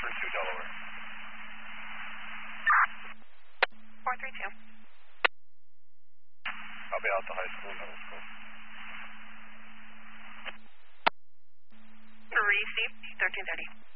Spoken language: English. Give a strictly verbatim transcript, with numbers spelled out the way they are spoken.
for two Delaware. four three two. I'll be out to high school, middle school. Received, thirteen thirty.